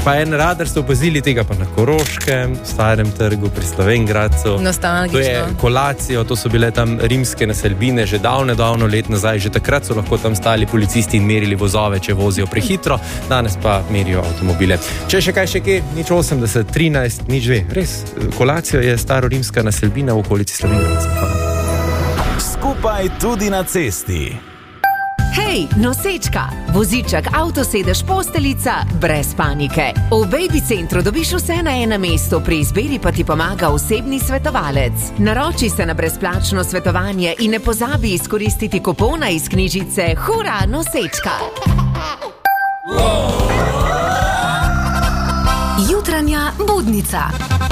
Pa en radar ste opazili tega pa na Koroškem, Starem trgu, pri Slovenjgradcu. To je kolacijo, to so bile tam rimske naselbine že davno let nazaj. Že takrat so lahko tam stali policisti in merili vozove, če vozijo prehitro. Danes pa merijo avtomobile. Če še kaj kje, nič 80, 13, nič 2. Res, kolacijo je starorimska naselbina v okolici Slovenjgradca. Skupaj tudi na cesti. Hej, nosečka! Voziček, avtosedež, posteljica, brez panike. V Baby Centru dobiš vse na enem mestu, pri izbiri pa ti pomaga osebni svetovalec. Naroči se na brezplačno svetovanje in ne pozabi izkoristiti kupona iz knjižice Hura, nosečka! Jutranja budnica.